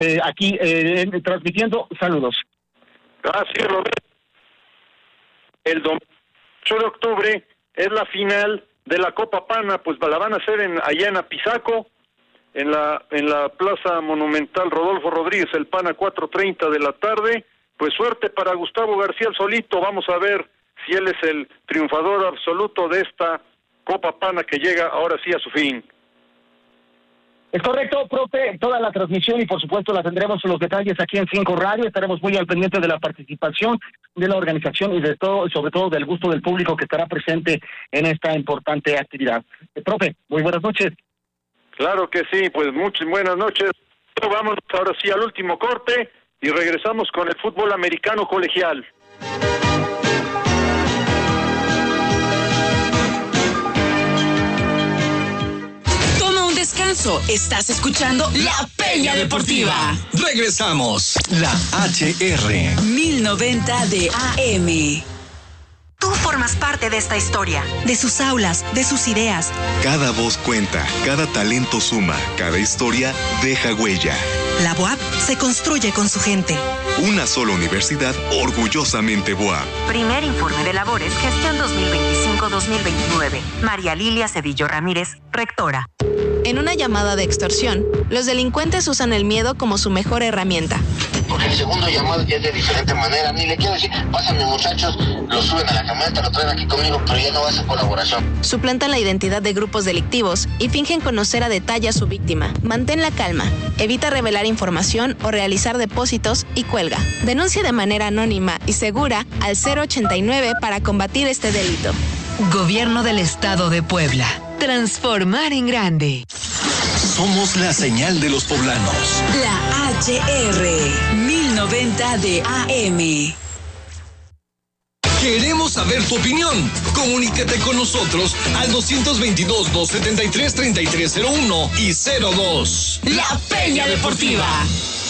aquí transmitiendo. Saludos. Gracias, Roberto. El domingo 8 de octubre es la final de la Copa Pana, pues la van a hacer allá en Apizaco, en la Plaza Monumental Rodolfo Rodríguez, el Pana, 4:30 de la tarde. Pues suerte para Gustavo García el Solito, vamos a ver si él es el triunfador absoluto de esta Copa Pana que llega ahora sí a su fin. Es correcto, profe, toda la transmisión y por supuesto la tendremos los detalles aquí en 5 Radio, estaremos muy al pendiente de la participación de la organización y de todo, sobre todo del gusto del público que estará presente en esta importante actividad. Profe, muy buenas noches. Claro que sí, pues muchas buenas noches. Vamos ahora sí al último corte y regresamos con el fútbol americano colegial. Descanso. Estás escuchando La Peña Deportiva. Regresamos. La HR 1090 de AM. Tú formas parte de esta historia, de sus aulas, de sus ideas. Cada voz cuenta, cada talento suma, cada historia deja huella. La BUAP se construye con su gente. Una sola universidad orgullosamente BUAP. Primer informe de labores, gestión 2025-2029. María Lilia Cedillo Ramírez, rectora. En una llamada de extorsión, los delincuentes usan el miedo como su mejor herramienta. Porque el segundo llamado ya es de diferente manera. Ni le quiero decir, pásame muchachos, lo suben a la camioneta, lo traen aquí conmigo, pero ya no va a ser colaboración. Suplantan la identidad de grupos delictivos y fingen conocer a detalle a su víctima. Mantén la calma, evita revelar información o realizar depósitos y cuelga. Denuncia de manera anónima y segura al 089 para combatir este delito. Gobierno del Estado de Puebla. Transformar en grande. Somos la señal de los poblanos. La HR 1090 de AM. Queremos saber tu opinión. Comunícate con nosotros al 222-273-3301 y 02. La Peña Deportiva.